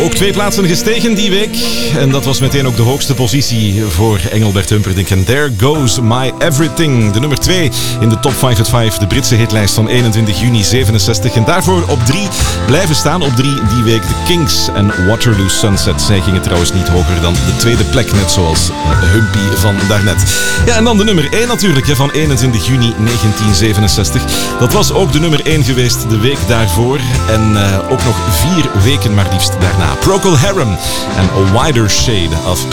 Ook 2 plaatsen gestegen die week. En dat was meteen ook de hoogste positie voor Engelbert Humperdinck. En There Goes My Everything. De nummer 2 in de Top 5 at 5. De Britse hitlijst van 21 juni 67. En daarvoor op 3 blijven staan. Op 3 die week de Kinks en Waterloo Sunset. Zij gingen trouwens niet hoger dan de tweede plek. Net zoals Humpy van daarnet. Ja, en dan de nummer 1 natuurlijk van 21 juni 1967. Dat was ook de nummer 1 geweest de week daarvoor. En ook nog 4 weken maar liefst daarna. Procol Harum en A Wider Shade of